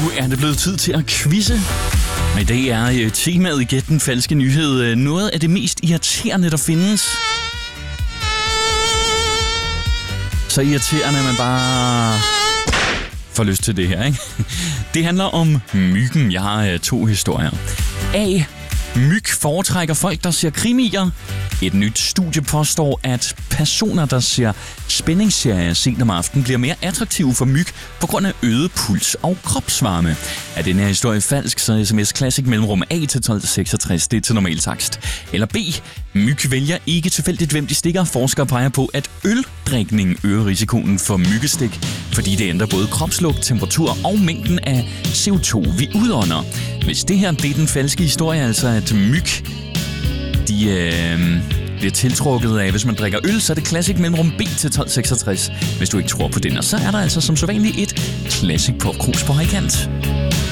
er det blevet tid til at quizze. Og i dag er temaet i Gæt den falske nyhed noget af det mest irriterende, der findes. Så irriterende, at man bare får lyst til det her, ikke? Det handler om myggen. Jeg har 2 historier. A. Myg foretrækker folk, der ser krimier. Et nyt studie påstår, at personer, der ser spændingsserier sent om aftenen, bliver mere attraktive for myg på grund af øget puls og kropsvarme. Er den her historie falsk, så sms Classic mellemrum A til 1266, det er til normal takst. Eller B. Myg vælger ikke tilfældigt, hvem de stikker. Forskere peger på, at øldrikning øger risikoen for myggestik, fordi det ændrer både kropslugt, temperatur og mængden af CO2, vi udånder. Hvis det her det er den falske historie, altså at myg bliver tiltrukket af, hvis man drikker øl, så er det Classic mellemrum B til 1266, hvis du ikke tror på den. Og så er der altså som så vanligt et Classic Popkrus på højkant.